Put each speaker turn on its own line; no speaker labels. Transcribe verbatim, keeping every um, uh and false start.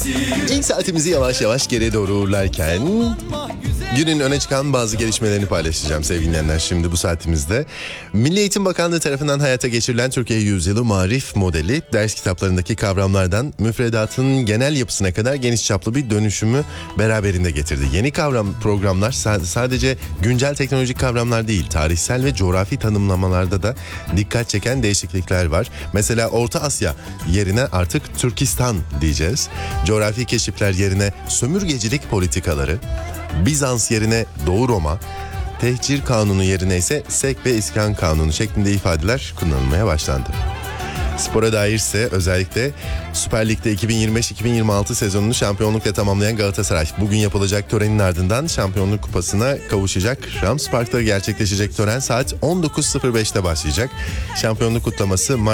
İlk saatimizi yavaş yavaş geriye doğru uğurlarken günün öne çıkan bazı gelişmelerini paylaşacağım sevgili dinleyenler şimdi bu saatimizde. Milli Eğitim Bakanlığı tarafından hayata geçirilen Türkiye Yüzyılı Marif modeli ders kitaplarındaki kavramlardan müfredatın genel yapısına kadar geniş çaplı bir dönüşümü beraberinde getirdi. Yeni kavram programlar sadece güncel teknolojik kavramlar değil, tarihsel ve coğrafi tanımlamalarda da dikkat çeken değişiklikler var. Mesela Orta Asya yerine artık Türkistan diyeceğiz. Coğrafi keşifler yerine sömürgecilik politikaları, Bizans yerine Doğu Roma, tehcir kanunu yerine ise sek ve iskan kanunu şeklinde ifadeler kullanılmaya başlandı. Spora dairse özellikle Süper Lig'de iki bin yirmi beş iki bin yirmi altı sezonunu şampiyonlukla tamamlayan Galatasaray bugün yapılacak törenin ardından şampiyonluk kupasına kavuşacak. Rams Park'ta gerçekleşecek tören saat on dokuz sıfır beşte başlayacak. Şampiyonluk kutlaması